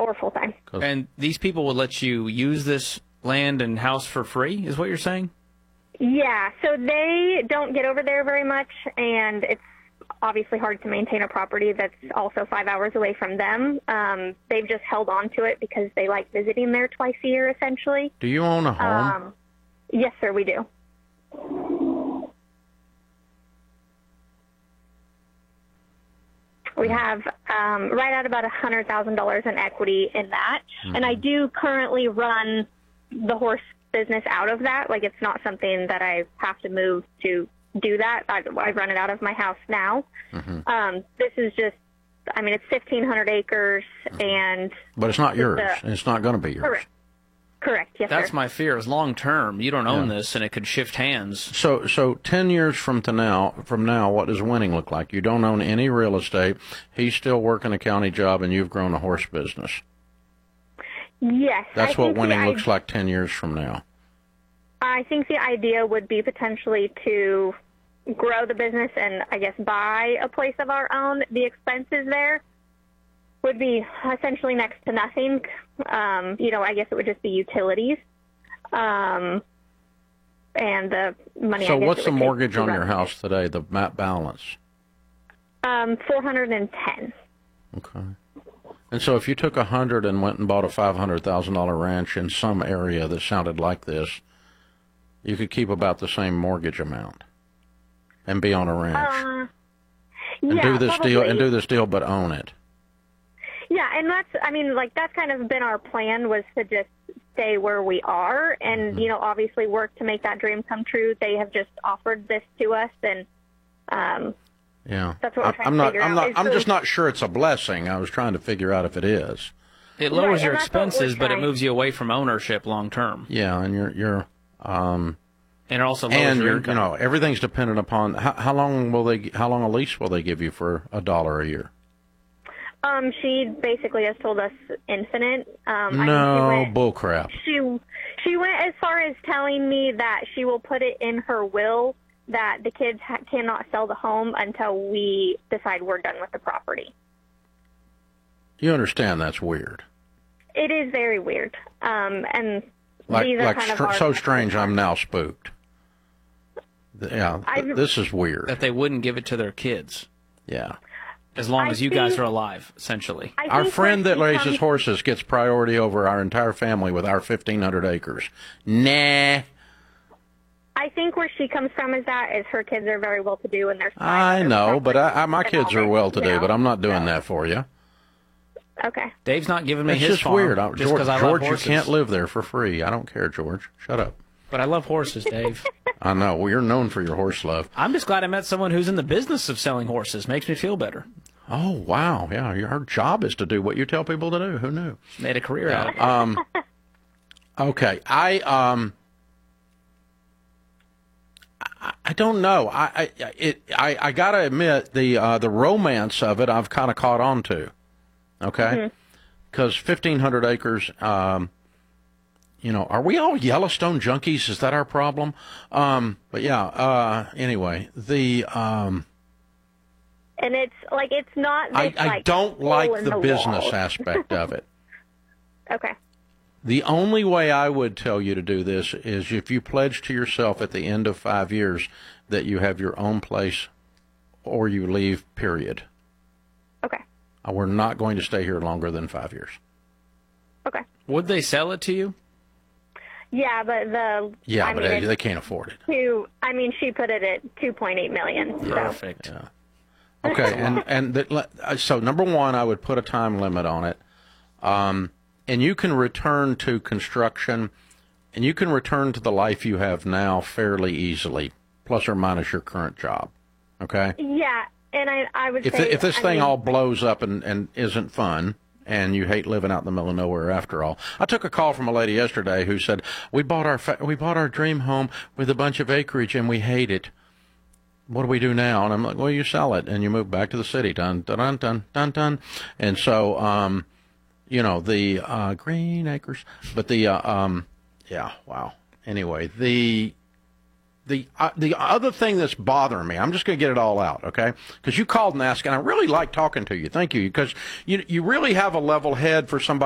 or full-time. And these people will let you use this land and house for free, is what you're saying? Yeah, so they don't get over there very much, and it's obviously hard to maintain a property that's also 5 hours away from them. They've just held on to it because they like visiting there twice a year, essentially. Do you own a home? Yes, sir, we do. We have right at about $100,000 in equity in that. And I do currently run the horse business out of that. Like, it's not something that I have to move to do that. I run it out of my house now. This is just, I mean, it's 1,500 acres, and... But it's not yours. It's not going to be yours. Correct, yes, That's sir. my fear, is long term. You don't own this, and it could shift hands. So 10 years from now, what does winning look like? You don't own any real estate. He's still working a county job, and you've grown a horse business. Yes. That's what winning looks like 10 years from now. I think the idea would be potentially to grow the business and, I guess, buy a place of our own. The expenses there would be essentially next to nothing. I guess it would just be utilities. And the money. So what's the mortgage on your house today, the balance? $410. Okay. And so if you took $100 and went and bought a $500,000 ranch in some area that sounded like this, you could keep about the same mortgage amount and be on a ranch and do this deal, but own it. Yeah, and that's kind of been our plan, was to just stay where we are and, obviously work to make that dream come true. They have just offered this to us, and that's what we're trying to figure out. I'm just not sure it's a blessing. I was trying to figure out if it is. It lowers your expenses, but it moves you away from ownership long term. Yeah, and you're and it also lowers your income. Everything's dependent upon how long a lease will they give you for $1 a year? She basically has told us infinite. Bull crap. She went as far as telling me that she will put it in her will that the kids cannot sell the home until we decide we're done with the property. You understand that's weird. It is very weird. And these are kind of so strange I'm now spooked. Yeah, this is weird. That they wouldn't give it to their kids. Yeah. As long as you guys are alive, essentially. Our friend that raises horses gets priority over our entire family with our 1,500 acres. Nah. I think where she comes from is her kids are very well-to-do and they're fine. I know, but my kids are well-to-do, but I'm not doing that for you. Okay. Dave's not giving me it's his just farm. Weird. George, you horses. can't live there for free. I don't care, George. Shut up. But I love horses, Dave. I know. Well, you're known for your horse love. I'm just glad I met someone who's in the business of selling horses. Makes me feel better. Oh, wow. Yeah, your job is to do what you tell people to do. Who knew? Made a career out of it. Okay. I don't know. I got to admit, the romance of it I've kind of caught on to. Okay? Because 1,500 acres, are we all Yellowstone junkies? Is that our problem? But yeah, anyway, and it's not this, I don't like the business aspect of it. Okay. The only way I would tell you to do this is if you pledge to yourself at the end of 5 years that you have your own place or you leave, period. Okay. We're not going to stay here longer than 5 years. Okay. Would they sell it to you? Yeah, but they can't afford it. She put it at $2.8 million. Perfect. Yeah. Okay, so number one, I would put a time limit on it. And you can return to construction, and you can return to the life you have now fairly easily, plus or minus your current job. Okay? Yeah, and I would say... If this thing all blows up and isn't fun, and you hate living out in the middle of nowhere after all. I took a call from a lady yesterday who said, we bought our dream home with a bunch of acreage, and we hate it. What do we do now? And I'm like, well, you sell it, and you move back to the city. Dun, dun, dun, dun, dun, dun. And so... the Green Acres, but yeah, wow. Anyway, the other thing that's bothering me, I'm just going to get it all out, okay? Because you called and asked, and I really like talking to you. Thank you, because you really have a level head for somebody